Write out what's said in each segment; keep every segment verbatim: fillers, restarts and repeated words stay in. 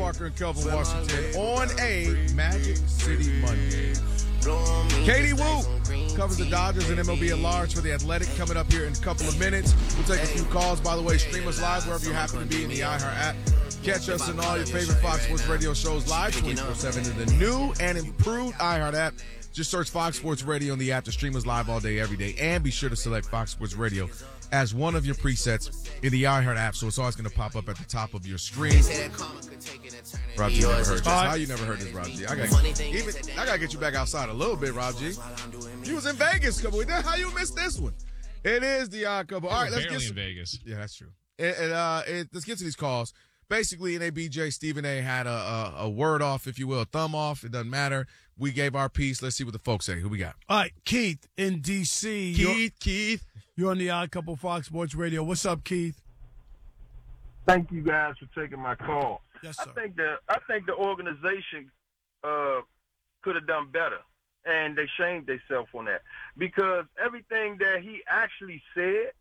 Parker and Kelvin Washington on a Magic City Monday. Katie Woo covers the Dodgers and M L B at large for The Athletic coming up here in a couple of minutes. We'll take a few calls. By the way, stream us live wherever you happen to be in the iHeart app. Catch us in all your favorite Fox Sports Radio shows live twenty-four seven in the new and improved iHeart app. Just search Fox Sports Radio in the app to stream us live all day, every day. And be sure to select Fox Sports Radio as one of your presets in the iHeart app, so it's always going to pop up at the top of your screen. Rob G, never heard this. How you never heard this, Rob G? I gotta, even, I got to get you back outside a little bit, Rob G. You was in Vegas a couple weeks. How you missed this one? It is the odd couple. All right, let's get in Vegas. Yeah, that's true. And, and, uh, it, let's get to these calls. Basically, N A B J, Stephen A. had a, a, a word off, if you will, a thumb off. It doesn't matter. We gave our piece. Let's see what the folks say. Who we got? All right, Keith in D C Keith, you're, Keith. You're on the Odd Couple Fox Sports Radio. What's up, Keith? Thank you guys for taking my call. Yes, sir. I think the I think the organization uh, could have done better, and they shamed themselves on that because everything that he actually said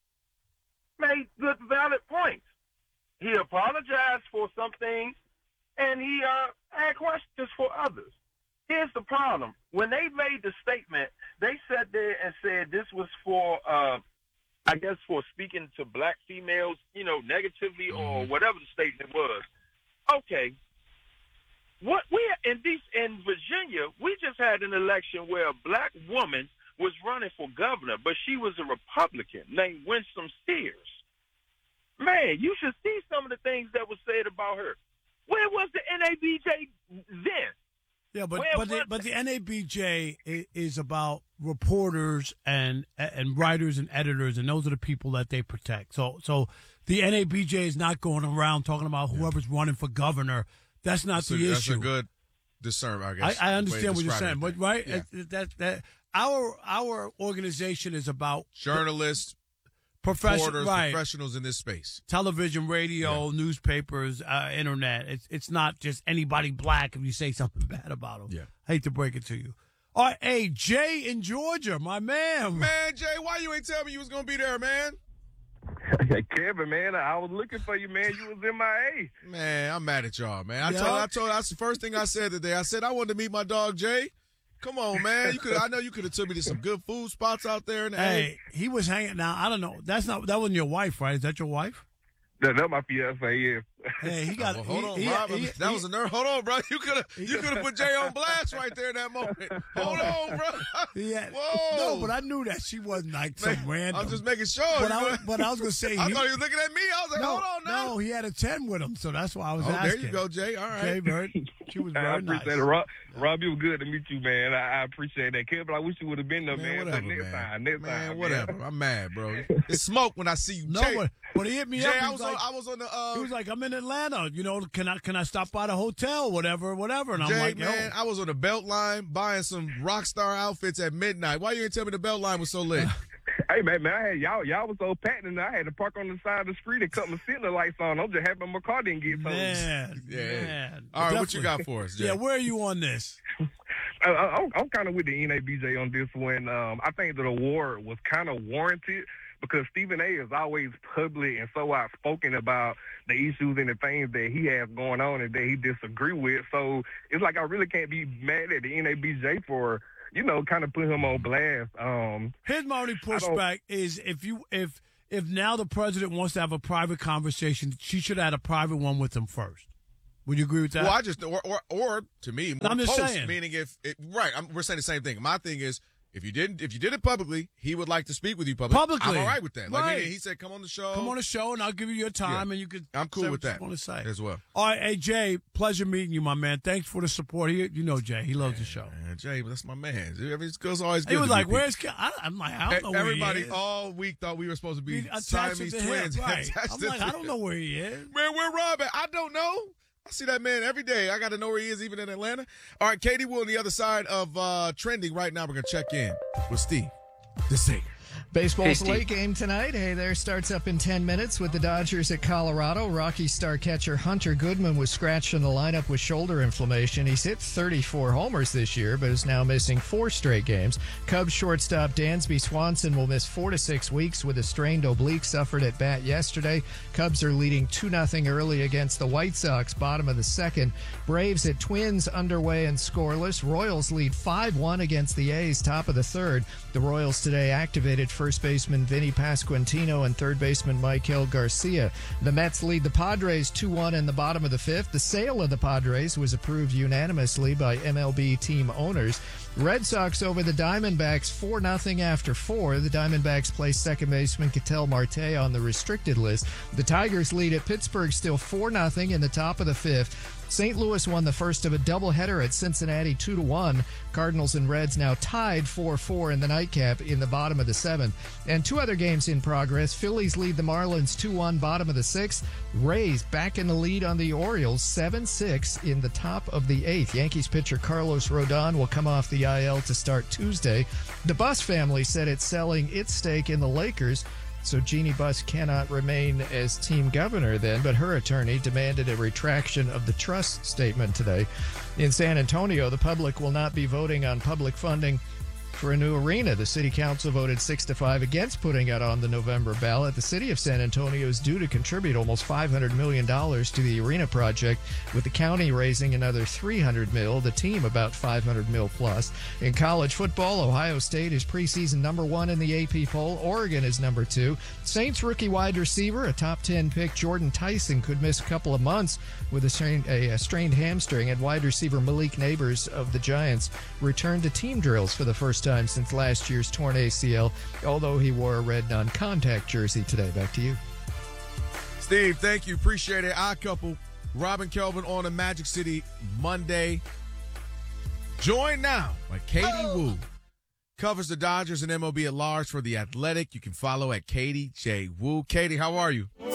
made good, valid points. He apologized for some things, and he uh, had questions for others. Here's the problem. When they made the statement, they sat there and said this was for, uh, I guess, for speaking to black females, you know, negatively mm-hmm. or whatever the statement was. Okay. What we in these in Virginia, we just had an election where a black woman was running for governor, but she was a Republican named Winsome Sears. Man, you should see some of the things that was said about her. Where was the N A B J then? Yeah, but Where but the, but the N A B J is about reporters and and writers and editors, and those are the people that they protect. So so the N A B J is not going around talking about whoever's running for governor. That's not that's the a, issue. That's a good discernment, I guess. I, I understand what you're saying, but right? Yeah. That, that that our our organization is about journalists. Professional, right. Professionals in this space. Television, radio, yeah. newspapers, uh, internet. It's it's not just anybody black if you say something bad about them. Yeah. I hate to break it to you. All right, hey, Jay in Georgia, my man. Man, Jay, why you ain't tell me you was going to be there, man? Kevin, man, I was looking for you, man. You was M I A. Man, I'm mad at y'all, man. I yeah. told I told that's the first thing I said today. I said I wanted to meet my dog, Jay. Come on, man. You could. I know you could have took me to some good food spots out there. In the hey, he was hanging. Now I don't know. That's not. That wasn't your wife, right? Is that your wife? That, that's my fiance. Yeah. Hey, he got. Oh, well, hold he, on, he, Rob. he, that he, was a nerve. Hold on, bro. You could have. You could have put Jay on blast right there in that moment. Hold on, bro. Yeah. Whoa. No, but I knew that she wasn't like some man, random. I'm just making sure. But, I was, but I was gonna say. I he, thought he was looking at me. I was like, no, hold on now. No, he had a ten with him, so that's why I was oh, asking. there you go, Jay. All right. Jay Bird. She was very I appreciate nice. it, Rob. Rob, it was good to meet you, man. I, I appreciate that, Kevin. I wish you would have been there, man. man. Whatever, next man. time, next man, time, whatever. Man. I'm mad, bro. It's smoke when I see you. No, Jay, but when he hit me Jay, up, he I was was like, on. I was on the. Uh, he was like, I'm in Atlanta. You know, can I can I stop by the hotel, whatever, whatever? And I'm Jay, like, man, yo. I was on the Beltline buying some rock star outfits at midnight. Why you didn't tell me the Beltline was so lit? Hey, man, man, I had y'all, y'all was so packed, and I had to park on the side of the street and cut my signal lights on. I'm just happy my car didn't get towed. Man, yeah. man. All right, Definitely. what you got for us, Jay? Yeah, where are you on this? I, I'm, I'm kind of with the N A B J on this one. Um, I think that the award was kind of warranted because Stephen A. is always public and so outspoken about the issues and the things that he has going on and that he disagree with. So it's like I really can't be mad at the N A B J for, you know, kind of put him on blast. Um, Here's my only pushback is if you if if now the president wants to have a private conversation, she should have had a private one with him first. Would you agree with that? Well, I just or or, or to me, more I'm just post, saying. meaning if it, right, I'm, we're saying the same thing. My thing is, if you didn't, if you did it publicly, he would like to speak with you publicly. Publicly, I'm all right with that. Like right. meaning he said, "Come on the show, come on the show, and I'll give you your time, yeah. and you could." I'm cool say with what that. You want to say as well? All right, hey Jay, pleasure meeting you, my man. Thanks for the support. He, you know, Jay, he loves man, the show. Man, Jay, that's my man. It's always good. He was to like, meet "Where's?" I, I'm like, I don't know Everybody where he is. all week thought we were supposed to be He attached Siamese it to him, twins. right. Attached I'm to like, him. I don't know where he is. Man, where Rob at? I don't know. I see that man every day. I got to know where he is, even in Atlanta. All right, Katie Will on the other side of uh, trending right now. We're going to check in with Steve DeSager. Baseball's Hey, late game tonight. Hey there, starts up in ten minutes with the Dodgers at Colorado. Rocky star catcher Hunter Goodman was scratched in the lineup with shoulder inflammation. He's hit thirty-four homers this year, but is now missing four straight games. Cubs shortstop Dansby Swanson will miss four to six weeks with a strained oblique suffered at bat yesterday. Cubs are leading two nothing early against the White Sox, bottom of the second. Braves at Twins underway and scoreless. Royals lead five one against the A's, top of the third. The Royals today activated first baseman Vinny Pasquantino and third baseman Michael Garcia. The Mets lead the Padres two one in the bottom of the fifth. The sale of the Padres was approved unanimously by M L B team owners. Red Sox over the Diamondbacks four nothing after four. The Diamondbacks place second baseman Ketel Marte on the restricted list. The Tigers lead at Pittsburgh still four nothing in the top of the fifth. Saint Louis won the first of a doubleheader at Cincinnati two to one. Cardinals and Reds now tied four four in the nightcap in the bottom of the seventh. And two other games in progress. Phillies lead the Marlins two one, bottom of the sixth. Rays back in the lead on the Orioles seven six in the top of the eighth. Yankees pitcher Carlos Rodon will come off the I L to start Tuesday. The Buss family said it's selling its stake in the Lakers, so Jeannie Buss cannot remain as team governor then, but her attorney demanded a retraction of the trust statement today. In San Antonio, the public will not be voting on public funding for a new arena. The city council voted six to five against putting it on the November ballot. The city of San Antonio is due to contribute almost five hundred million dollars to the arena project, with the county raising another three hundred mil, the team about five hundred mil plus. In college football, Ohio State is preseason number one in the A P poll. Oregon is number two. Saints rookie wide receiver, a top ten pick, Jordan Tyson, could miss a couple of months with a strained, a, a strained hamstring, and wide receiver Malik Neighbors of the Giants returned to team drills for the first time since last year's torn A C L, although he wore a red non-contact jersey today. Back to you. Steve, thank you. Appreciate it. Odd couple, Robin Kelvin on a Magic City Monday. Joined now by Katie oh. Woo. Covers the Dodgers and M L B at large for The Athletic. You can follow at Katie J. Woo. Katie, how are you?